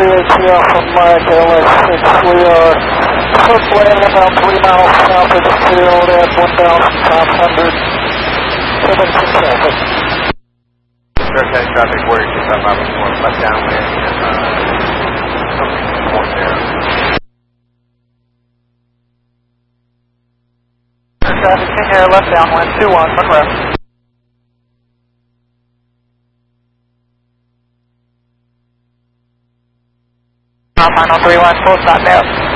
ATL from Mike LS6. We are circling about 3 miles south of the field at 1,500. 17 traffic. Fairchild traffic, where you get about left downwind and something more there. Traffic, King Air, left downwind, 21, look left. Final 31, full stop now.